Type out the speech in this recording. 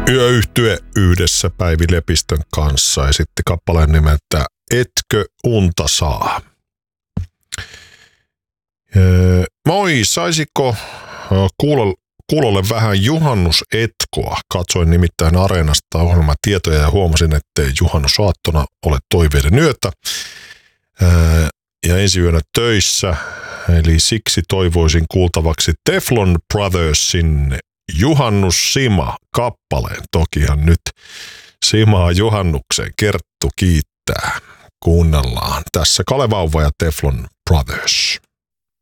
Yöyhtye yhdessä Päivi Lepistön kanssa esitti kappaleen nimeltä Etkö unta saa? Moi, saisiko kuulolle vähän juhannusetkoa? Katsoin nimittäin Areenasta ohjelmatietoja ja huomasin, ettei juhannusaattona ole toiveiden yötä ja ensi yönä töissä. Eli siksi toivoisin kuultavaksi Teflon Brothersin Juhannus Sima-kappaleen. Tokihan nyt Simaa juhannukseen. Kerttu kiittää. Kuunnellaan. Tässä Kale Vauva ja Teflon Brothers.